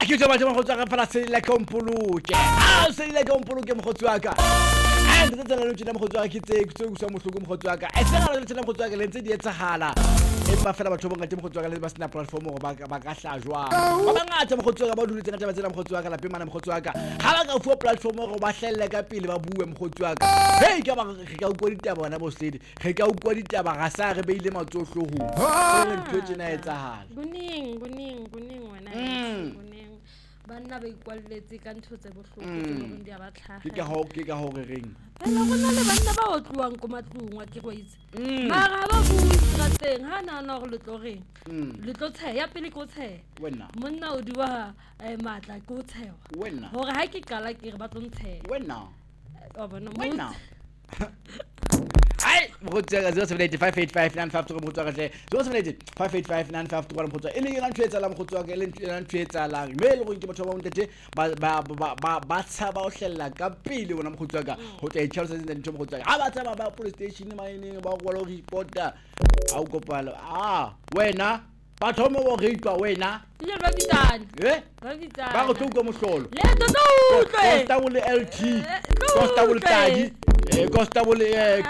ke tswa batho go tswa ka fela sele ka mpoloke sele ka mpoloke mogotsi wa ka and the tsela lotse mo go tswa ke tse go sa mohloko mo go tswa ka tsela le tsela mo go tswa ka le ntse di etsagala empa fela batho ba ngata mo go tswa ka le ba sena platform go ba ka hlajwa ba bangata mo go tswa ka ba duletse ngata ba tsela mo go tswa ka lape mana mo go tswa ka ha ba ka fu platform go ba hlella ka pele ba bue mo go tswa ka hey ka ba re ka ukwa ditaba bona bo sledi re ka ukwa ditaba ga sa re beile matsotlohong re ntwe tsena etsahala boning wena boning banna ba ikwalletse ka ntho tse bohloko tse di a batla ke ka ho re reng fela go na le banna ba otluwang ko matlong wa ke go itse mara ba bua teng ha na go le tloreng le tlo tsheya pele go tsheya wena monna o diwa matla go tshewa wena hore ha ke qala ke re ba tlo ntsheya wena o bona wena ai mo tsega 07858595 mo tsega tle 07858595 mo tsega ile yena ntwetsa la mo tsega ke ile ntwetsa la me le go ke batho ba montete ba tshaba o hlella ka pele bona mo tsega go tla itshalo se ntse mo tsega ha ba tsaba ba police station maine ba go lo reporta a o kopala wena ba thoma go reitwa wena le ba bitane ba go tloka mohlolo le toto utlwe constable LT constable Tadi constable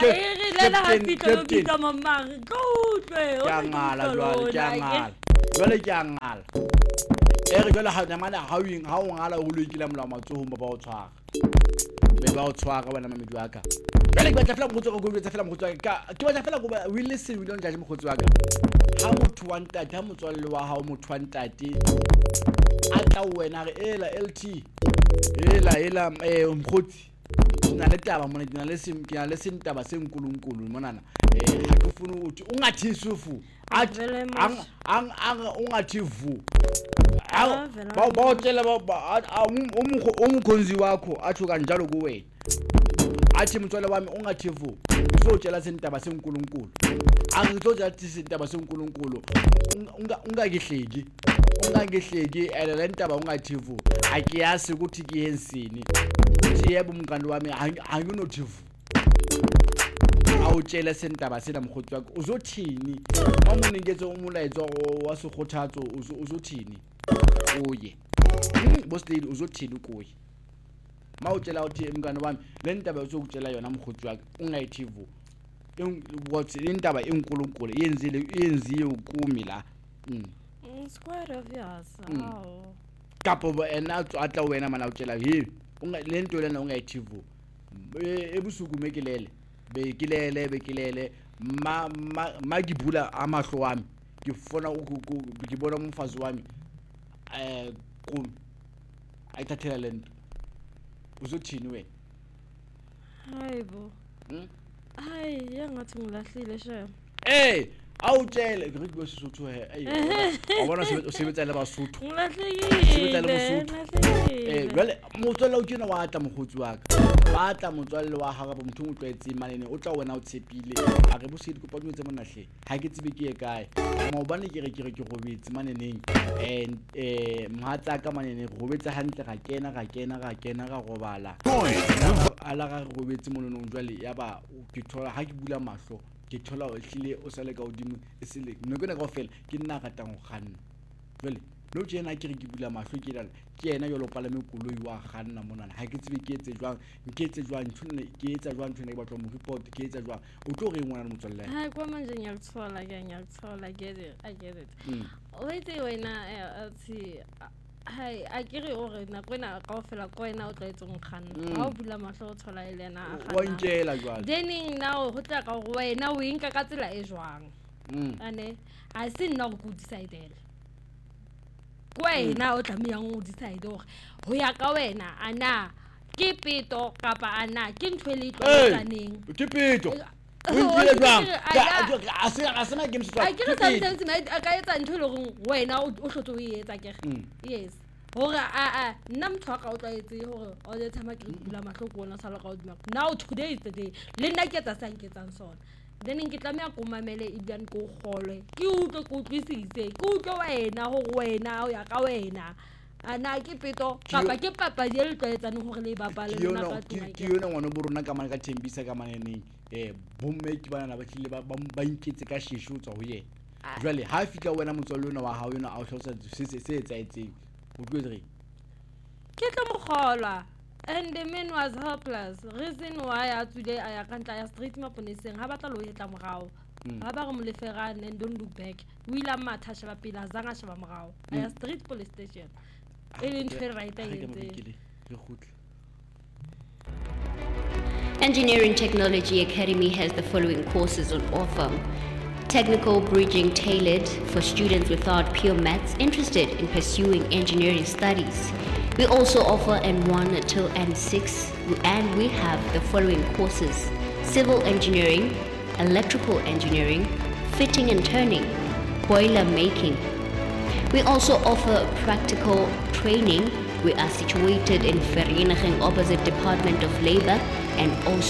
captain mama utlwe ke ngala jwale ke ngala re jwale ha namana ha o ngala o lokile mola matsohong ba o tshwara be ba o tshwara wena mamedi wa ka jwale ke batla fela go tswa go botsa fela go tswa ka ke batla fela go we listen we don't judge mo go tswa ka ha motho wa ntate ha motswalle wa hao motho wa ntate a tla wena re ela LT ela mkhotsi na le taba mona ke na le sentaba se nkulunkulu monana ha ke funa uthi ungathi sufu ang ungathi vu ba tshela umkhonzi wakho athi kanjalo kuwena athi mtswala wami ungathi vu uzotshela sentaba senkulunkulu angizotshela sentaba senkulunkulu ungakihleki le ntaba ungathi vu akiyasi ukuthi kiyensini uthi yebo mngani wami anginothi vu awutshela sentaba sena mkhotsi wakho uzothini mamunikeze umulayezo wasukgothatso uzothini uye bosledi uzothini kuye mawutshela uthi mngani wami le ntaba uzokutshela yona mkhotsi wakho ungayithi vu ukuthi intaba enkulunkulu yenziwe ukumi la it's quite obvious kapo ena atla wena mana utshela he le nto lena ungayithi vu ebusuku mekilele bekilele ma gibula amahlo wami ngifuna ukubona umfazi wami kumi ayithathela lento uzothini wena hayibo hayi yangathi ngilahlile shame awutshele ke riku sesotho wabona sebetsa le basotho ngilahlekile jwale motswalle o kena wa tla mogotsi wa ka ba tla motswalle wa ha ba motho o tlwaetse manene o tla wena o tshepile a re bosedi kopa di ntse monahle ha ke tsebe ke ye kae maobane ke re ke robetse maneneng mhatsa ka manene re robetse hantle ga kena ga robala ala ga robetse mononong jwale ya ba ke thola ha ke bula mahlo ke thola o hlile o sale ka odimo e sele nokona ka ofela ke nna ga tang go ganna jwale no tsena ke re ke bula mahlo ke dala ke yena yo lo palame koloi wa ganna monana ha ke tsebe ke etse jwang ntshone ke etsa jwang ntshone ke batla mo report ke etsa jwang o tlo re ngwana motswalle ha kwa manje ngiyakuthola I get it wait wena athi hai a ke re o re na kwena ka ofela ko wena o tlaetse go ganna ha o bula mahlo o thola elena a ganna wa ntjela jwang then now go tla ka go wena o inka ka tsela e jwang ane a se nna go decide kwena o tlamehang o decide gore ho ya ka wena ana ke peto kapa ana ke ntwe le tlotaneng ke peto o ntile jwang a se na game a ke re sometimes a ka etsa ntwe le gore wena o hlotse o etsa ke yes hore nna motho wa ka o tlaetse hore o le thama ke bula mahlo ko ona sala ka odima now today is the day le nna ke tsa sanketsang sona then ke tlamea go mamele ibian go golwe ke utlwe go tlisitse ke utlwe wena ho wena o ya ka wena ana ke peto kapa ke papa di le tloetsane hore le bapale lona ka tuma ke yona ngwana bo rona ka mane ka thembisa ka maneneng bomme ke bana ba tlile ba inketse ka shesho tswa ho yena jwale ha fika wena motswalle ona wa hao yona a o hlosa se etsaetseng o tlo etsa reng? ke tlo mo kgolwa. And the man was helpless. Reason why a tswile a ya ka ntla ya straight maponeseng ha batla lo etla morao. Ha ba re mo leferane and don't look back. O ile a matha sheba pele a zanga sheba morao. A ya street police station. E leng ntho e right a etseng. Engineering Technology Academy has the following courses on offer. Technical bridging tailored for students without pure maths interested in pursuing engineering studies. We also offer N1 till N6 and we have the following courses: civil engineering, electrical engineering, fitting and turning, boiler making. We also offer practical training. We are situated in Vereeniging opposite Department of Labor and also